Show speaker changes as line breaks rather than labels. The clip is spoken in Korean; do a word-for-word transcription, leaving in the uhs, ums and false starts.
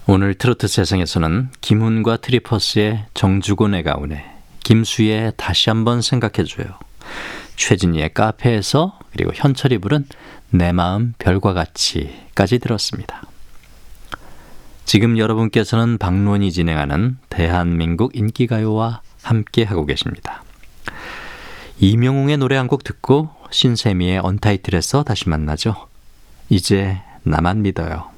오늘 트로트 세상에서는 김훈과 트리퍼스의 정주곤의 가운데, 김수희의 다시 한번 생각해줘요, 최진희의 카페에서, 그리고 현철이 부른 내 마음 별과 같이까지 들었습니다. 지금 여러분께서는 박론이 진행하는 대한민국 인기가요와 함께하고 계십니다. 이명웅의 노래 한 곡 듣고 신세미의 언타이틀에서 다시 만나죠. 이제 나만 믿어요.